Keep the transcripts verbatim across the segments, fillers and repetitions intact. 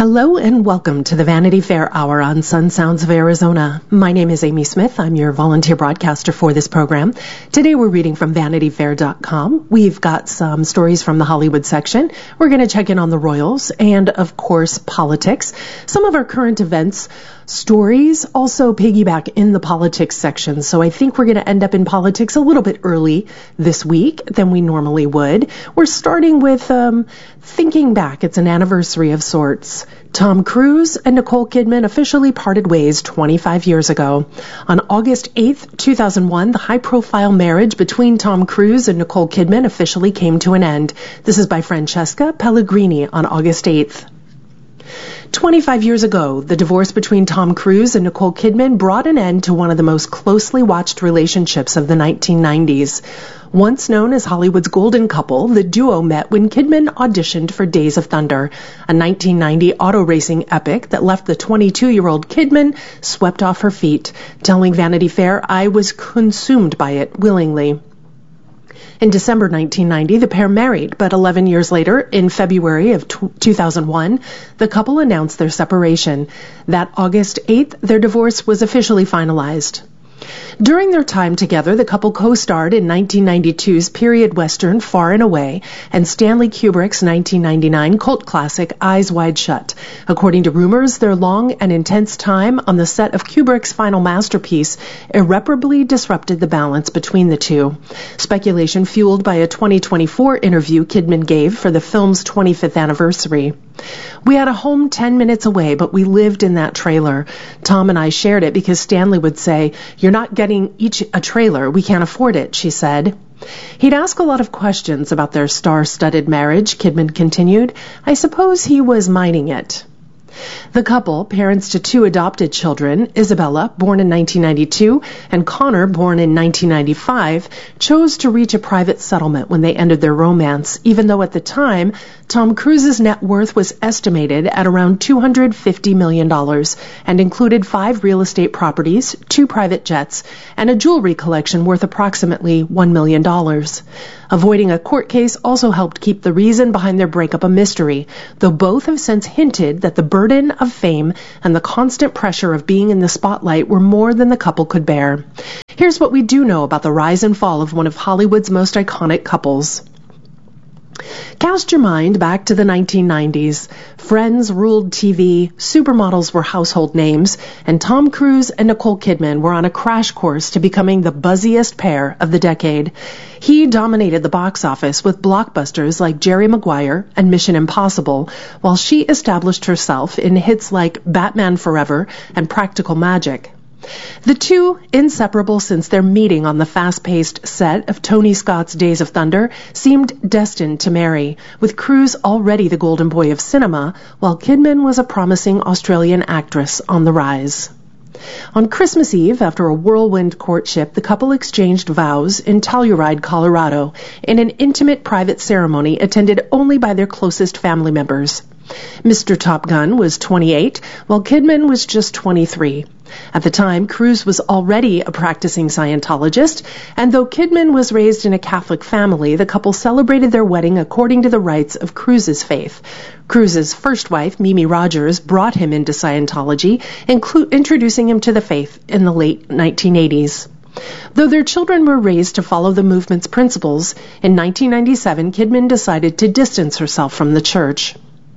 Hello and welcome to the Vanity Fair Hour on Sun Sounds of Arizona. My name is Amy Smith. I'm your volunteer broadcaster for this program. Today we're reading from vanity fair dot com. We've got some stories from the Hollywood section. We're going to check in on the Royals and, of course, politics. Some of our current events stories also piggyback in the politics section. So I think we're going to end up in politics a little bit early this week than we normally would. We're starting with um, thinking back. It's an anniversary of sorts. Tom Cruise and Nicole Kidman officially parted ways twenty-five years ago. On August eighth, two thousand one, the high-profile marriage between Tom Cruise and Nicole Kidman officially came to an end. This is by Francesca Pellegrini on August eighth. twenty-five years ago, the divorce between Tom Cruise and Nicole Kidman brought an end to one of the most closely watched relationships of the nineteen nineties. Once known as Hollywood's golden couple, the duo met when Kidman auditioned for Days of Thunder, a nineteen ninety auto racing epic that left the twenty-two-year-old Kidman swept off her feet, telling Vanity Fair, "I was consumed by it willingly." In December nineteen ninety, the pair married, but eleven years later, in February of two thousand one, the couple announced their separation. That August eighth, their divorce was officially finalized. During their time together, the couple co-starred in nineteen ninety-two's period western Far and Away and Stanley Kubrick's nineteen ninety-nine cult classic Eyes Wide Shut. According to rumors, their long and intense time on the set of Kubrick's final masterpiece irreparably disrupted the balance between the two. Speculation fueled by a twenty twenty-four interview Kidman gave for the film's twenty-fifth anniversary. "We had a home ten minutes away, but we lived in that trailer. Tom and I shared it because Stanley would say, 'You're not getting each a trailer. We can't afford it,' she said." He'd ask a lot of questions about their star-studded marriage, Kidman continued. "I suppose he was mining it." The couple, parents to two adopted children, Isabella, born in nineteen ninety-two, and Connor, born in nineteen ninety-five, chose to reach a private settlement when they ended their romance, even though at the time, Tom Cruise's net worth was estimated at around two hundred fifty million dollars and included five real estate properties, two private jets, and a jewelry collection worth approximately one million dollars. Avoiding a court case also helped keep the reason behind their breakup a mystery, though both have since hinted that the burden of fame and the constant pressure of being in the spotlight were more than the couple could bear. Here's what we do know about the rise and fall of one of Hollywood's most iconic couples. Cast your mind back to the nineteen nineties. Friends ruled T V, supermodels were household names, and Tom Cruise and Nicole Kidman were on a crash course to becoming the buzziest pair of the decade. He dominated the box office with blockbusters like Jerry Maguire and Mission Impossible, while she established herself in hits like Batman Forever and Practical Magic. The two, inseparable since their meeting on the fast-paced set of Tony Scott's Days of Thunder, seemed destined to marry, with Cruise already the golden boy of cinema, while Kidman was a promising Australian actress on the rise. On Christmas Eve, after a whirlwind courtship, the couple exchanged vows in Telluride, Colorado, in an intimate private ceremony attended only by their closest family members. Mister Top Gun was twenty-eight, while Kidman was just twenty-three. At the time, Cruise was already a practicing Scientologist, and though Kidman was raised in a Catholic family, the couple celebrated their wedding according to the rites of Cruise's faith. Cruise's first wife, Mimi Rogers, brought him into Scientology, inclu- introducing him to the faith in the late nineteen eighties. Though their children were raised to follow the movement's principles, in nineteen ninety-seven, Kidman decided to distance herself from the church.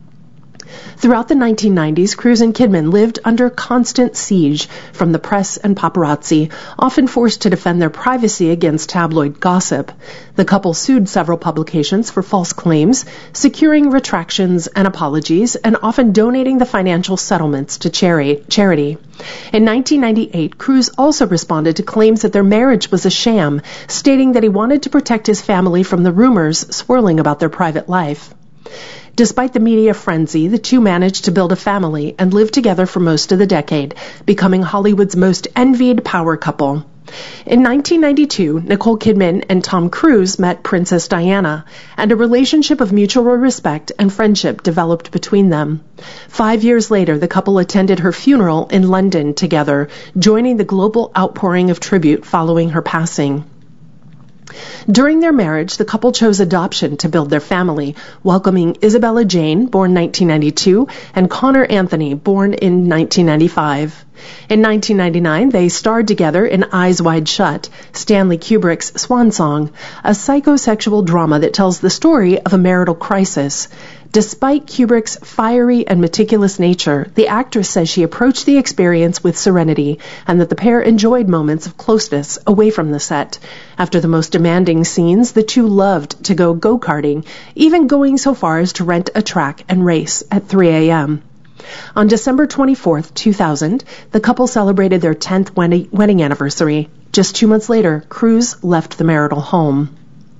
Throughout the nineteen nineties, Cruise and Kidman lived under constant siege from the press and paparazzi, often forced to defend their privacy against tabloid gossip. The couple sued several publications for false claims, securing retractions and apologies, and often donating the financial settlements to charity. In nineteen ninety-eight, Cruise also responded to claims that their marriage was a sham, stating that he wanted to protect his family from the rumors swirling about their private life. Despite the media frenzy, the two managed to build a family and live together for most of the decade, becoming Hollywood's most envied power couple. In nineteen ninety-two, Nicole Kidman and Tom Cruise met Princess Diana, and a relationship of mutual respect and friendship developed between them. Five years later, the couple attended her funeral in London together, joining the global outpouring of tribute following her passing. During their marriage, the couple chose adoption to build their family, welcoming Isabella Jane, born nineteen ninety-two, and Connor Anthony, born in nineteen ninety-five. In nineteen ninety-nine, they starred together in Eyes Wide Shut, Stanley Kubrick's swan song, a psychosexual drama that tells the story of a marital crisis. Despite Kubrick's fiery and meticulous nature, the actress says she approached the experience with serenity and that the pair enjoyed moments of closeness away from the set. After the most demanding scenes, the two loved to go go-karting, even going so far as to rent a track and race at three a.m. On December twenty-fourth, two thousand, the couple celebrated their tenth wedding anniversary. Just two months later, Cruise left the marital home.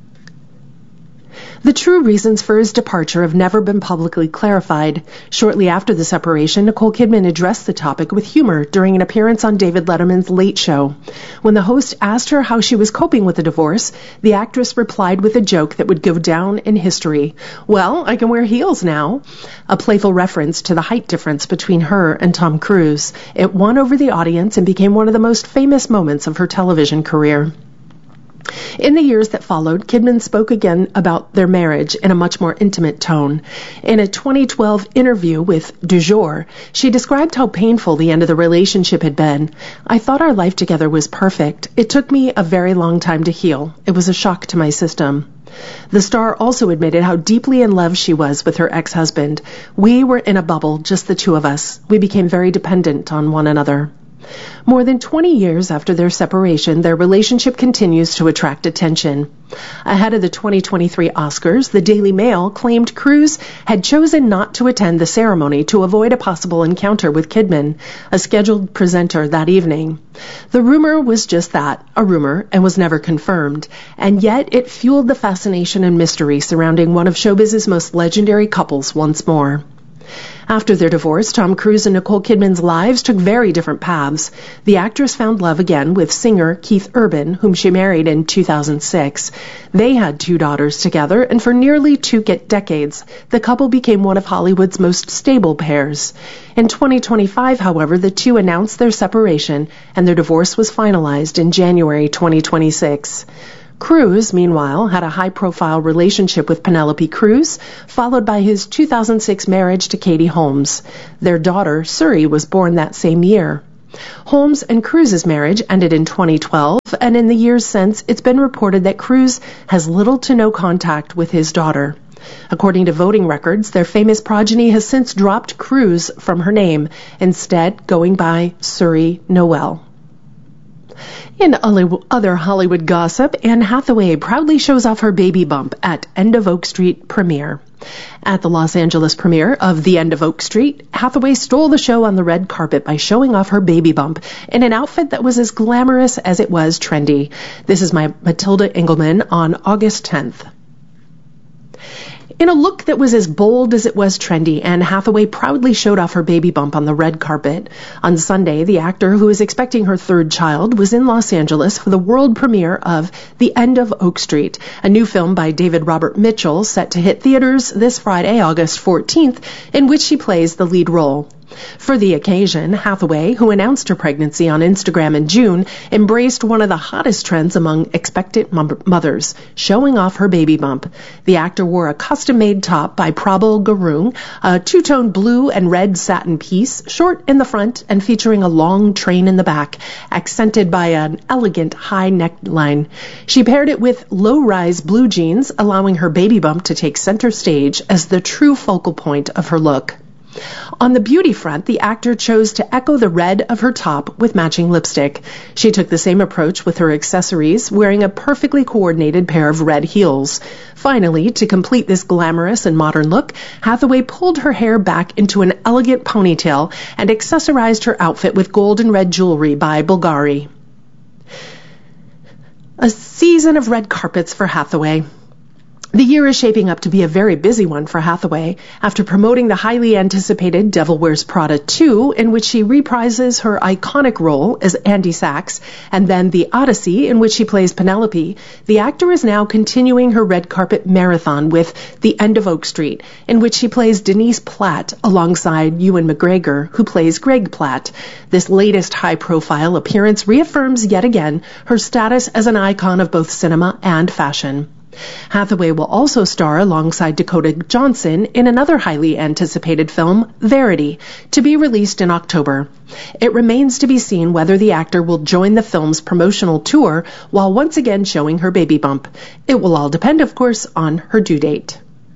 The true reasons for his departure have never been publicly clarified. Shortly after the separation, Nicole Kidman addressed the topic with humor during an appearance on David Letterman's Late Show. When the host asked her how she was coping with the divorce, the actress replied with a joke that would go down in history. "Well, I can wear heels now," a playful reference to the height difference between her and Tom Cruise. It won over the audience and became one of the most famous moments of her television career. In the years that followed, Kidman spoke again about their marriage in a much more intimate tone. In a twenty twelve interview with Du Jour, she described how painful the end of the relationship had been. "I thought our life together was perfect. It took me a very long time to heal. It was a shock to my system." The star also admitted how deeply in love she was with her ex-husband. "We were in a bubble, just the two of us. We became very dependent on one another." More than twenty years after their separation, their relationship continues to attract attention. Ahead of the twenty twenty-three Oscars, the Daily Mail claimed Cruise had chosen not to attend the ceremony to avoid a possible encounter with Kidman, a scheduled presenter that evening. The rumor was just that, a rumor, and was never confirmed, and yet it fueled the fascination and mystery surrounding one of showbiz's most legendary couples once more. After their divorce, Tom Cruise and Nicole Kidman's lives took very different paths. The actress found love again with singer Keith Urban, whom she married in two thousand six. They had two daughters together, and for nearly two decades, the couple became one of Hollywood's most stable pairs. In twenty twenty-five, however, the two announced their separation, and their divorce was finalized in January twenty twenty-six. Cruise, meanwhile, had a high-profile relationship with Penelope Cruz, followed by his two thousand six marriage to Katie Holmes. Their daughter, Suri, was born that same year. Holmes and Cruz's marriage ended in twenty twelve, and in the years since, it's been reported that Cruz has little to no contact with his daughter. According to voting records, their famous progeny has since dropped Cruz from her name, instead going by Suri Noel. In other Hollywood gossip, Anne Hathaway proudly shows off her baby bump at End of Oak Street premiere. At the Los Angeles premiere of The End of Oak Street, Hathaway stole the show on the red carpet by showing off her baby bump in an outfit that was as glamorous as it was trendy. This is my Matilda Engelman on August tenth. In a look that was as bold as it was trendy, Anne Hathaway proudly showed off her baby bump on the red carpet. On Sunday, the actor, who is expecting her third child, was in Los Angeles for the world premiere of The End of Oak Street, a new film by David Robert Mitchell set to hit theaters this Friday, August fourteenth, in which she plays the lead role. For the occasion, Hathaway, who announced her pregnancy on Instagram in June, embraced one of the hottest trends among expectant mothers, showing off her baby bump. The actor wore a custom-made top by Prabal Gurung, a two-tone blue and red satin piece, short in the front and featuring a long train in the back, accented by an elegant high neckline. She paired it with low-rise blue jeans, allowing her baby bump to take center stage as the true focal point of her look. On the beauty front, the actor chose to echo the red of her top with matching lipstick. She took the same approach with her accessories, wearing a perfectly coordinated pair of red heels. Finally, to complete this glamorous and modern look, Hathaway pulled her hair back into an elegant ponytail and accessorized her outfit with gold and red jewelry by Bulgari. A season of red carpets for Hathaway. The year is shaping up to be a very busy one for Hathaway. After promoting the highly anticipated Devil Wears Prada two, in which she reprises her iconic role as Andy Sachs, and then The Odyssey, in which she plays Penelope, the actor is now continuing her red carpet marathon with The End of Oak Street, in which she plays Denise Platt alongside Ewan McGregor, who plays Greg Platt. This latest high-profile appearance reaffirms yet again her status as an icon of both cinema and fashion. Hathaway will also star alongside Dakota Johnson in another highly anticipated film, Verity, to be released in October. It remains to be seen whether the actor will join the film's promotional tour while once again showing her baby bump. It will all depend, of course, on her due date.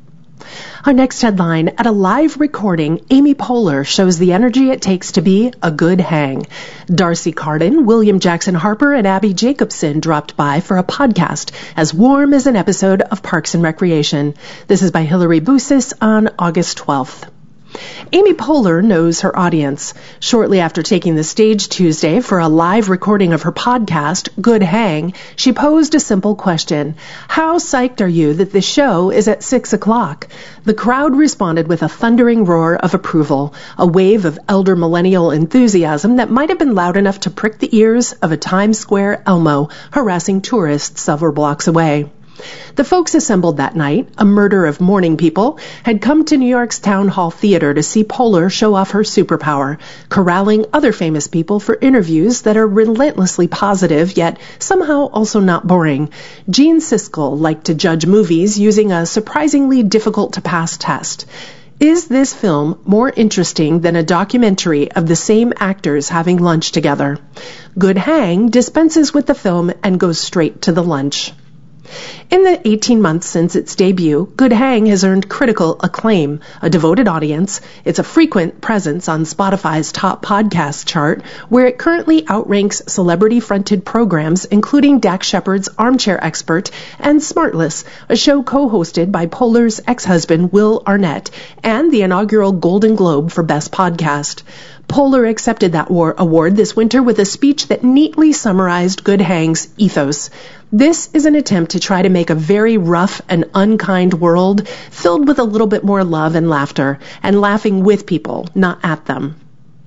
Our next headline, at a live recording, Amy Poehler shows the energy it takes to be a good hang. D'Arcy Carden, William Jackson Harper, and Abby Jacobson dropped by for a podcast as warm as an episode of Parks and Recreation. This is by Hilary Busis on August twelfth. Amy Poehler knows her audience. Shortly after taking the stage Tuesday for a live recording of her podcast, Good Hang, she posed a simple question. How psyched are you that the show is at six o'clock? The crowd responded with a thundering roar of approval, a wave of elder millennial enthusiasm that might have been loud enough to prick the ears of a Times Square Elmo harassing tourists several blocks away. The folks assembled that night, a murder of morning people, had come to New York's Town Hall Theater to see Poehler show off her superpower, corralling other famous people for interviews that are relentlessly positive, yet somehow also not boring. Gene Siskel liked to judge movies using a surprisingly difficult-to-pass test. Is this film more interesting than a documentary of the same actors having lunch together? Good Hang dispenses with the film and goes straight to the lunch. In the eighteen months since its debut, Good Hang has earned critical acclaim, a devoted audience. It's a frequent presence on Spotify's top podcast chart, where it currently outranks celebrity-fronted programs including Dax Shepard's Armchair Expert and Smartless, a show co-hosted by Poehler's ex-husband Will Arnett, and the inaugural Golden Globe for Best Podcast. Poehler accepted that award this winter with a speech that neatly summarized Good Hang's ethos. This is an attempt to try to make a very rough and unkind world filled with a little bit more love and laughter, and laughing with people, not at them.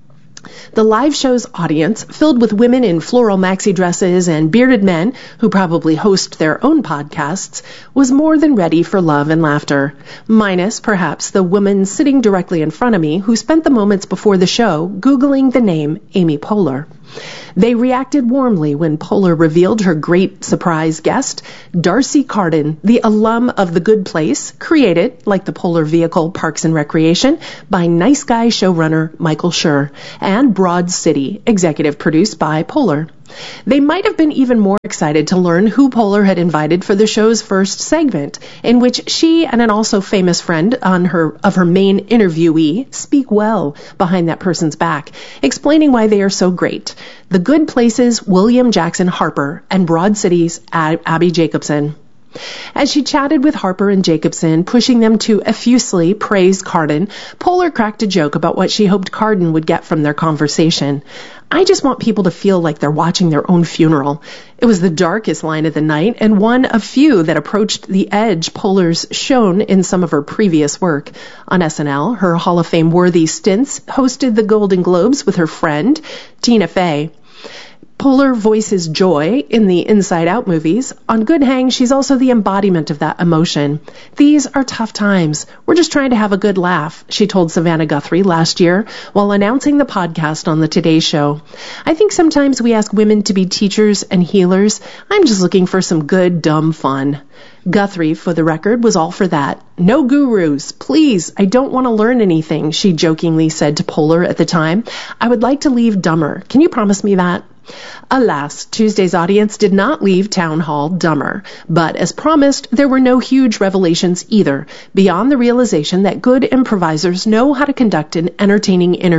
The live show's audience, filled with women in floral maxi dresses and bearded men who probably host their own podcasts, was more than ready for love and laughter, minus, perhaps, the woman sitting directly in front of me who spent the moments before the show Googling the name Amy Poehler. They reacted warmly when Poehler revealed her great surprise guest, D'Arcy Carden, the alum of The Good Place, created, like the Poehler vehicle Parks and Recreation, by Nice Guy showrunner Michael Schur, and Broad City, executive produced by Poehler. They might have been even more excited to learn who Poehler had invited for the show's first segment, in which she and an also famous friend on her of her main interviewee speak well behind that person's back, explaining why they are so great. The Good Place's William Jackson Harper and Broad City's Ab- Abby Jacobson. As she chatted with Harper and Jacobson, pushing them to effusively praise Carden, Poehler cracked a joke about what she hoped Carden would get from their conversation. I just want people to feel like they're watching their own funeral. It was the darkest line of the night, and one of few that approached the edge Poehler's shown in some of her previous work. On S N L, her Hall of Fame-worthy stints hosted the Golden Globes with her friend, Tina Fey. Poehler voices joy in the Inside Out movies. On Good Hang, she's also the embodiment of that emotion. These are tough times. We're just trying to have a good laugh, she told Savannah Guthrie last year while announcing the podcast on the Today Show. I think sometimes we ask women to be teachers and healers. I'm just looking for some good, dumb fun. Guthrie, for the record, was all for that. No gurus, please, I don't want to learn anything, she jokingly said to Poehler at the time. I would like to leave dumber. Can you promise me that? Alas, Tuesday's audience did not leave Town Hall dumber, but as promised, there were no huge revelations either, beyond the realization that good improvisers know how to conduct an entertaining interview.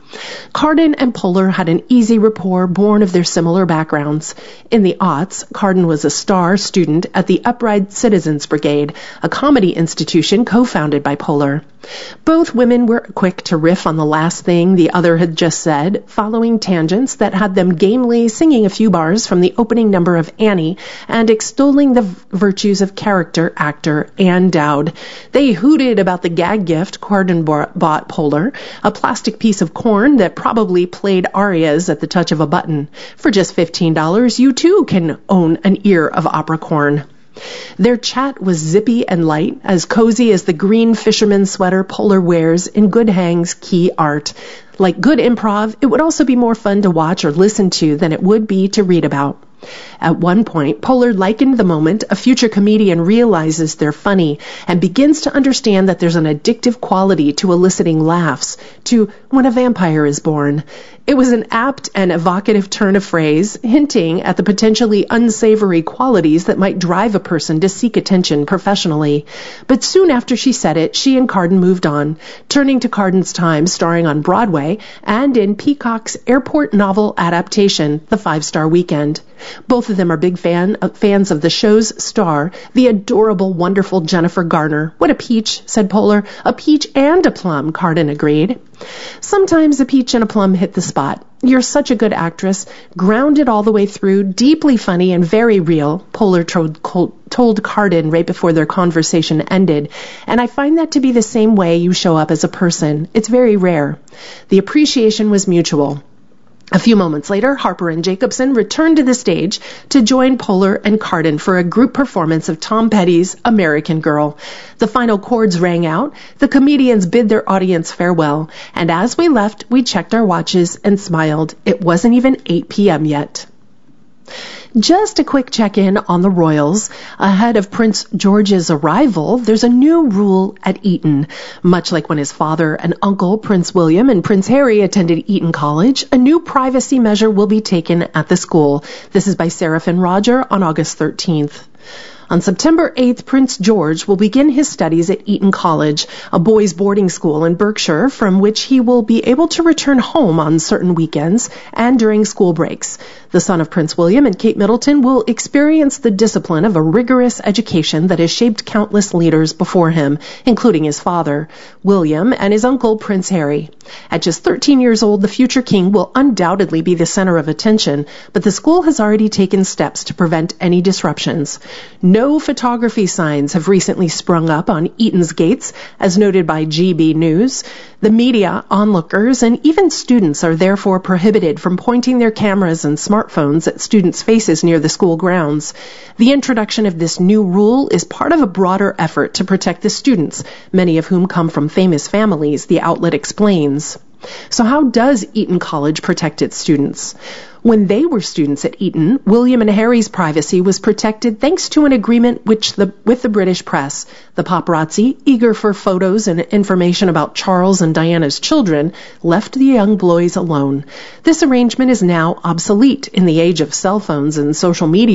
Carden and Poehler had an easy rapport born of their similar backgrounds. In the aughts, Carden was a star student at the Upright Citizens Brigade, a comedy institution co-founded by Poehler. Both women were quick to riff on the last thing the other had just said, following tangents that had them gamely singing a few bars from the opening number of Annie and extolling the virtues of character actor Ann Dowd. They hooted about the gag gift Carden bought Poehler, a plastic piece of corn that probably played arias at the touch of a button. For just fifteen dollars, you too can own an ear of opera corn. Their chat was zippy and light, as cozy as the green fisherman sweater Poehler wears in Goodhang's Key Art. Like good improv, it would also be more fun to watch or listen to than it would be to read about. At one point, Poehler likened the moment a future comedian realizes they're funny and begins to understand that there's an addictive quality to eliciting laughs, to when a vampire is born. It was an apt and evocative turn of phrase, hinting at the potentially unsavory qualities that might drive a person to seek attention professionally. But soon after she said it, she and Carden moved on, turning to Carden's time starring on Broadway and in Peacock's airport novel adaptation, The Five-Star Weekend. Both of them are big fan, uh, fans of the show's star, the adorable, wonderful Jennifer Garner. What a peach, said Poehler. A peach and a plum, Carden agreed. Sometimes a peach and a plum hit the spot. You're such a good actress, grounded all the way through, deeply funny and very real, Poehler told, told Carden right before their conversation ended, and I find that to be the same way you show up as a person. It's very rare. The appreciation was mutual. A few moments later, Harper and Jacobson returned to the stage to join Poehler and Carden for a group performance of Tom Petty's American Girl. The final chords rang out, the comedians bid their audience farewell, and as we left, we checked our watches and smiled. It wasn't even eight p.m. yet. Just a quick check-in on the royals. Ahead of Prince George's arrival, there's a new rule at Eton. Much like when his father and uncle, Prince William and Prince Harry, attended Eton College, a new privacy measure will be taken at the school. This is by Sarah Finn Roger on August thirteenth. On September eighth, Prince George will begin his studies at Eton College, a boys' boarding school in Berkshire, from which he will be able to return home on certain weekends and during school breaks. The son of Prince William and Kate Middleton will experience the discipline of a rigorous education that has shaped countless leaders before him, including his father, William, and his uncle, Prince Harry. At just thirteen years old, the future king will undoubtedly be the center of attention, but the school has already taken steps to prevent any disruptions. No photography signs have recently sprung up on Eton's gates, as noted by G B News. The media, onlookers, and even students are therefore prohibited from pointing their cameras and smartphones at students' faces near the school grounds. The introduction of this new rule is part of a broader effort to protect the students, many of whom come from famous families, the outlet explains. So how does Eton College protect its students? When they were students at Eton, William and Harry's privacy was protected thanks to an agreement which the, with the British press. The paparazzi, eager for photos and information about Charles and Diana's children, left the young boys alone. This arrangement is now obsolete in the age of cell phones and social media.